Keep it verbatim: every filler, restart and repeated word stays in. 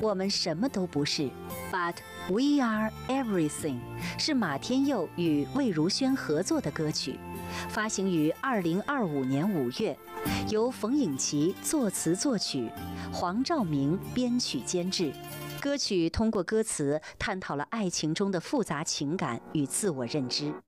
我们什么都不是 ，But we are everything 是马天佑与魏如萱合作的歌曲，发行于二零二五年五月，由冯颖琪作词作曲，黄照明编曲监制。歌曲通过歌词探讨了爱情中的复杂情感与自我认知。